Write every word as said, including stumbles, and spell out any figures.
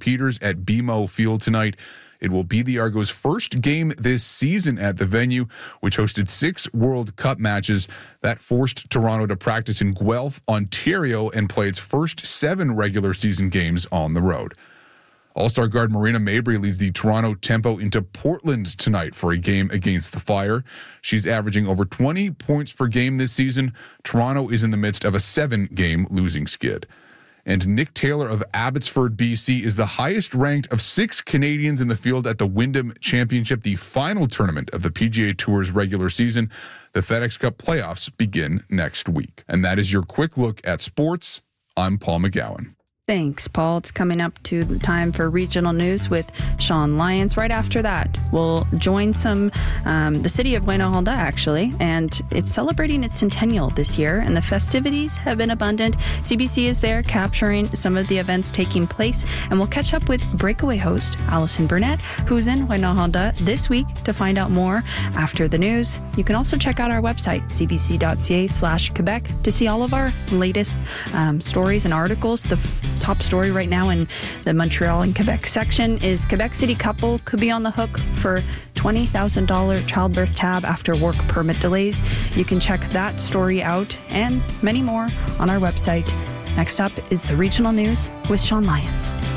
Peters at B M O Field tonight. It will be the Argos' first game this season at the venue, which hosted six World Cup matches. That forced Toronto to practice in Guelph, Ontario, and play its first seven regular season games on the road. All-Star guard Marina Mabrey leads the Toronto Tempo into Portland tonight for a game against the Fire. She's averaging over twenty points per game this season. Toronto is in the midst of a seven-game losing skid. And Nick Taylor of Abbotsford, B C, is the highest-ranked of six Canadians in the field at the Wyndham Championship, the final tournament of the P G A Tour's regular season. The FedEx Cup playoffs begin next week. And that is your quick look at sports. I'm Paul McGowan. Thanks, Paul. It's coming up to the time for regional news with Sean Lyons. Right after that, we'll join some, um, the city of Rouyn-Noranda, actually, and it's celebrating its centennial this year, and the festivities have been abundant. C B C is there capturing some of the events taking place, and we'll catch up with Breakaway host Allison Burnett, who's in Rouyn-Noranda this week to find out more after the news. You can also check out our website, cbc.ca slash Quebec, to see all of our latest um, stories and articles. The f- top story right now in the Montreal and Quebec section is Quebec City couple could be on the hook for twenty thousand dollars childbirth tab after work permit delays. You can check that story out and many more on our website. Next up is the regional news with Sean Lyons.